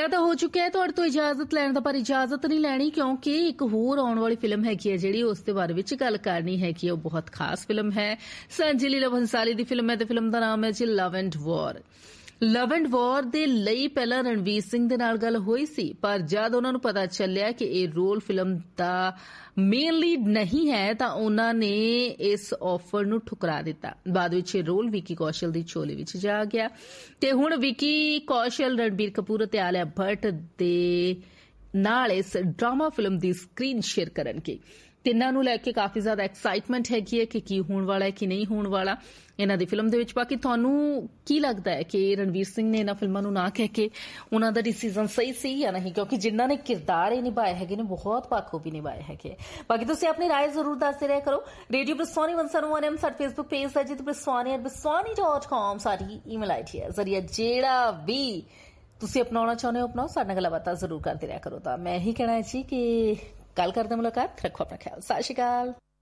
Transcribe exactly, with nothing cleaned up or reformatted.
ਵਿਦਾ ਤਾਂ ਹੋ ਚੁੱਕਿਆ ਹੈ ਤੁਹਾਡੇ ਤੋਂ ਇਜਾਜ਼ਤ ਲੈਣ ਦਾ, ਪਰ ਇਜਾਜ਼ਤ ਨਹੀਂ ਲੈਣੀ ਕਿਉਂਕਿ ਇੱਕ ਹੋਰ ਆਉਣ ਵਾਲੀ ਫਿਲਮ ਹੈਗੀ ਹੈ ਜਿਹੜੀ ਉਸ ਦੇ ਬਾਰੇ ਵਿੱਚ ਗੱਲ ਕਰਨੀ ਹੈਗੀ ਹੈ। ਉਹ ਬਹੁਤ ਖਾਸ ਫਿਲਮ ਹੈ, ਸੰਜੇ ਲੀਲਾ ਭੰਸਾਲੀ ਦੀ ਫਿਲਮ ਹੈ ਤੇ ਫਿਲਮ ਦਾ ਨਾਮ ਹੈ ਜੀ love and war. Love and ਵਾਰ ਦੇ ਲਈ ਪਹਿਲਾਂ ਰਣਵੀਰ ਸਿੰਘ ਦੇ ਨਾਲ ਗੱਲ ਹੋਈ ਸੀ, ਪਰ ਜਦ ਉਹਨਾਂ ਨੂੰ ਪਤਾ ਚੱਲਿਆ ਕਿ ਇਹ ਰੋਲ ਫਿਲਮ ਦਾ ਮੇਨ ਲੀਡ ਨਹੀਂ ਹੈ ਤਾਂ ਉਹਨਾਂ ਨੇ ਇਸ ਆਫਰ ਨੂੰ ਠੁਕਰਾ ਦਿੱਤਾ। ਬਾਅਦ ਵਿੱਚ ਇਹ ਰੋਲ ਵਿੱਕੀ ਕੌਸ਼ਲ ਦੀ ਝੋਲੀ ਵਿੱਚ ਜਾ ਗਿਆ ਤੇ ਹੁਣ ਵਿੱਕੀ ਕੌਸ਼ਲ, ਰਣਬੀਰ ਕਪੂਰ ਅਤੇ ਆਲਿਆ ਭੱਟ ਦੇ ਨਾਲ ਇਸ ਡਰਾਮਾ ਫਿਲਮ ਦੀ ਸਕਰੀਨ ਸ਼ੇਅਰ ਕਰਨਗੇ। ਤਿੰਨਾਂ ਨੂੰ ਲੈ ਕੇ ਕਾਫੀ ਜ਼ਿਆਦਾ ਐਕਸਾਈਟਮੈਂਟ ਹੈਗੀ ਹੈ ਕਿ ਕੀ ਹੋਣ ਵਾਲਾ ਹੈ ਕੀ ਨਹੀਂ ਹੋਣ ਵਾਲਾ ਇਹਨਾਂ ਦੀ ਫਿਲਮ ਦੇ ਵਿੱਚ। ਬਾਕੀ ਤੁਹਾਨੂੰ ਕੀ ਲੱਗਦਾ ਹੈ ਕਿ ਰਣਵੀਰ ਸਿੰਘ ਨੇ ਇਹਨਾਂ ਫਿਲਮਾਂ ਨੂੰ ਨਾ ਕਹਿ ਕੇ ਉਹਨਾਂ ਦਾ ਡਿਸੀਜ਼ਨ ਸਹੀ ਸੀ ਜਾਂ ਨਹੀਂ? ਕਿਉਂਕਿ ਜਿਨ੍ਹਾਂ ਨੇ ਕਿਰਦਾਰ ਇਹ ਨਿਭਾਏ ਹੈਗੇ ਨੇ ਬਹੁਤ ਬਾਖੂਬੀ ਨਿਭਾਏ ਹੈਗੇ। ਬਾਕੀ ਤੁਸੀਂ ਆਪਣੀ ਰਾਏ ਜ਼ਰੂਰ ਦੱਸਦੇ ਰਿਹਾ ਕਰੋ। ਰੇਡੀਓ ਬ੍ਰਿਸਵਾਨੀ ਇੱਕ ਸੌ ਇੱਕ ਐਮ ਸਾਡਾ ਫੇਸਬੁੱਕ ਪੇਜ ਹੈ ਜੀ, ਬ੍ਰਿਸਵਾਨੀ ਐਟ ਬ੍ਰਿਸਵਾਨੀ ਡਾਟ ਕਾਮ ਸਾਡੀ ਈਮੇਲ ਆਈ ਡੀ ਹੈ। ਜ਼ਰੀਆ ਜਿਹੜਾ ਵੀ ਤੁਸੀਂ ਅਪਣਾਉਣਾ ਚਾਹੁੰਦੇ ਹੋ ਅਪਣਾਓ, ਸਾਡੇ ਨਾਲ ਗੱਲਬਾਤ ਜ਼ਰੂਰ ਕਰਦੇ ਰਿਹਾ ਕਰੋ। ਤਾਂ ਮੈਂ ਇਹੀ ਕਹਿਣਾ ਹੈ ਜੀ ਕਿ ਕੱਲ ਕਰਦੇ ਮੁਲਾਕਾਤ, ਰੱਖੋ ਆਪਣਾ ਖਿਆਲ। ਸਤਿ ਸ਼੍ਰੀ ਅਕਾਲ।